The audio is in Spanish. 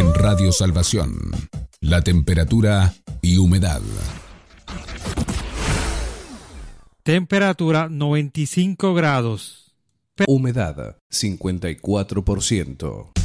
En Radio Salvación, la temperatura y humedad. Temperatura 95 grados. Humedad 54%.